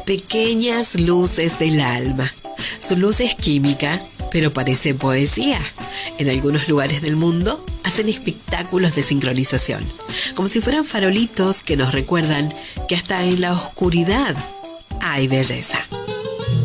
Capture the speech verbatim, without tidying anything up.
pequeñas luces del alma. Su luz es química, pero parece poesía. En algunos lugares del mundo hacen espectáculos de sincronización, como si fueran farolitos que nos recuerdan que hasta en la oscuridad hay belleza.